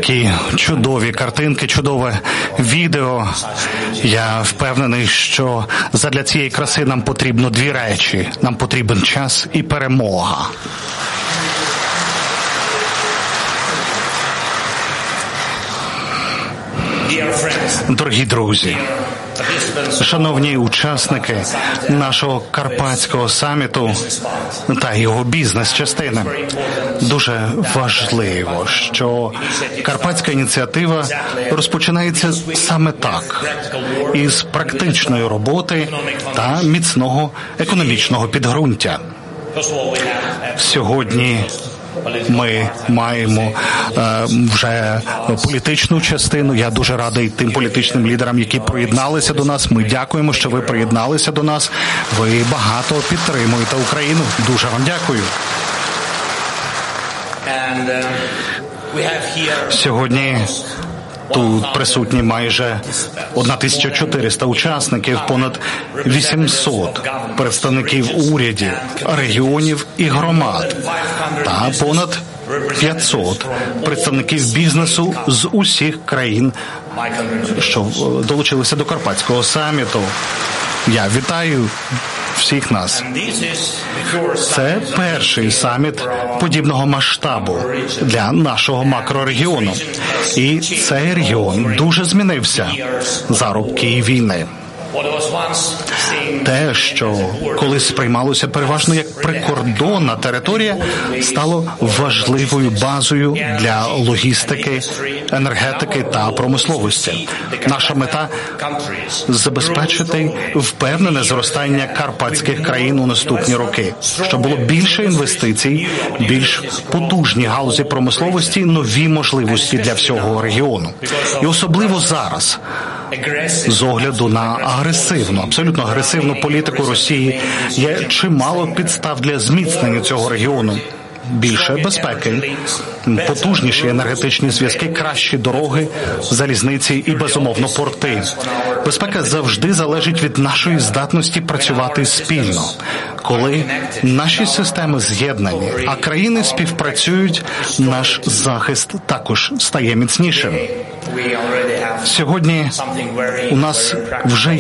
Такі чудові картинки, чудове відео. Я впевнений, що задля цієї краси нам потрібно дві речі. Нам потрібен час і перемога. Дорогі друзі, шановні учасники нашого Карпатського саміту та його бізнес-частини, дуже важливо, що Карпатська ініціатива розпочинається саме так, із практичної роботи та міцного економічного підґрунтя. Сьогодні ми маємо вже політичну частину. Я дуже радий тим політичним лідерам, які приєдналися до нас. Ми дякуємо, що ви приєдналися до нас. Ви багато підтримуєте Україну. Дуже вам дякую. Сьогодні тут присутні майже 1400 учасників, понад 800 представників урядів, регіонів і громад та понад 500 представників бізнесу з усіх країн, що долучилися до Карпатського саміту. Я вітаю всіх нас. Це перший саміт подібного масштабу для нашого макрорегіону. І цей регіон дуже змінився за роки війни. Те, що колись сприймалося переважно як прикордонна територія, стало важливою базою для логістики, енергетики та промисловості. Наша мета – забезпечити впевнене зростання карпатських країн у наступні роки, щоб було більше інвестицій, більш потужні галузі промисловості, нові можливості для всього регіону. І особливо зараз, з огляду на абсолютно агресивну політику Росії, є чимало підстав для зміцнення цього регіону. Більше безпеки, потужніші енергетичні зв'язки, кращі дороги, залізниці і, безумовно, порти. Безпека завжди залежить від нашої здатності працювати спільно. Коли наші системи з'єднані, а країни співпрацюють, наш захист також стає міцнішим. Сьогодні у нас вже